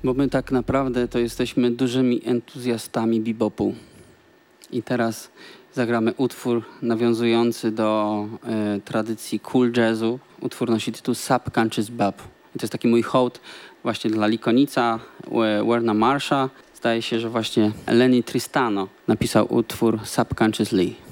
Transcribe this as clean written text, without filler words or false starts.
Bo my tak naprawdę to jesteśmy dużymi entuzjastami bebopu. I teraz zagramy utwór nawiązujący do tradycji cool jazzu. Utwór nosi tytuł Subconscious Bop. I to jest taki mój hołd właśnie dla Likonica, Werna Marsha. Zdaje się, że właśnie Lenny Tristano napisał utwór Subconsciously.